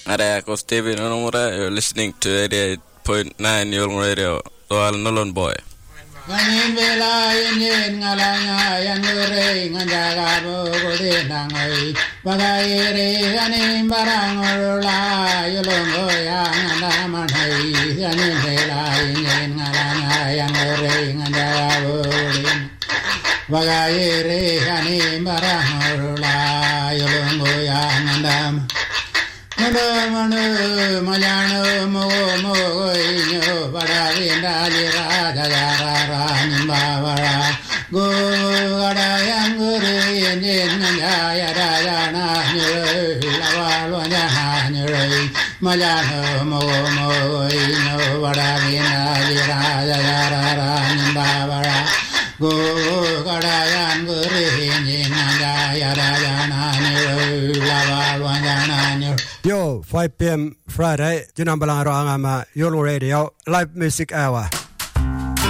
Ada ako Steven Onomura. You're listening to 88.9 Yolong Radio. Soal Nolon Boy. Ngayon bela yin ngalanya yan gure ngajaga bogode nangai bagayere ganim barang orula yolongo yang anamanai ngayon bela yin ngalanya yan gure ngajaga bogode bagayere ganim barang orula yolongo yang anam Manu Malayano Mo Inyo Badavinda Lira Jara Nimbavara Go Gadayan Guru Yin Jaya Dayana Lavalwana Nuri Malayano Mo Inyo Badavinda Lira Jara Nimbavara Go Gadayan Guru Yin Jaya Dayana Lavalwana Nuri Yo, 5 p.m. Friday, Junambalang Roangama, Yolo Radio, live music hour.